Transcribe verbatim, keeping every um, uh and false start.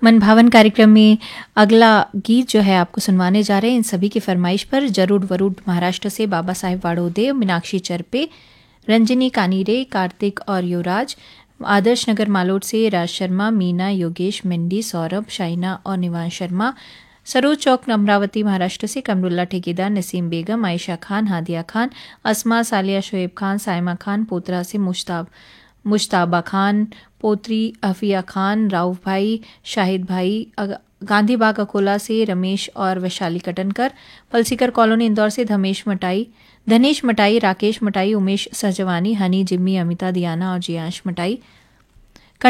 मन भावन कार्यक्रम में अगला गीत जो है आपको सुनवाने जा रहे हैं इन सभी की फरमाइश पर जरूर वरुड महाराष्ट्र से बाबा साहेब वाड़ोदे, मीनाक्षी चरपे, रंजनी कानीरे, कार्तिक और युवराज, आदर्श नगर मालोड से राज शर्मा, मीना, योगेश, मिंडी, सौरभ, शाइना और निवांश शर्मा, सरोज चौक अमरावती महाराष्ट्र से कमरुल्ला ठेकेदार, नसीम बेगम, आयशा खान, हादिया खान, अस्मा, सालिया, शोएब खान, साइमा खान, पोतरा से मुश्ताब मुश्ताबा खान, पोत्री अफिया खान, राउफ भाई, शाहिद भाई, गांधीबाग अकोला से रमेश और वैशाली कटनकर, पलसीकर कॉलोनी इंदौर से धमेश मटाई धनेश मटाई, राकेश मटाई, उमेश सहजवानी, हनी, जिम्मी, अमिता, दियाना और जियांश मटाई,